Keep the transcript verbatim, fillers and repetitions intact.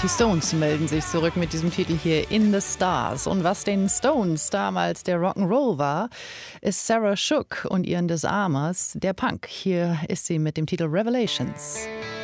Die Stones melden sich zurück mit diesem Titel hier In the Stars. Und was den Stones damals der Rock'n'Roll war, ist Sarah Shook und ihren Disarmers der Punk. Hier ist sie mit dem Titel Revelations.